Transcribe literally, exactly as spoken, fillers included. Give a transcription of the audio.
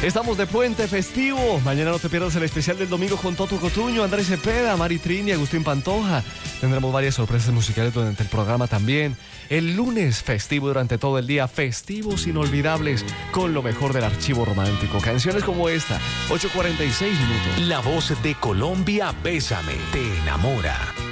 Estamos de puente festivo. Mañana no te pierdas el especial del domingo con Toto Cotuño, Andrés Cepeda, Mari Trini, Agustín Pantoja. Tendremos varias sorpresas musicales durante el programa también. El lunes festivo durante todo el día. Festivos inolvidables con lo mejor del archivo romántico. Canciones como esta, ocho cuarenta y seis minutos. La voz de Colombia, Bésame, te enamora.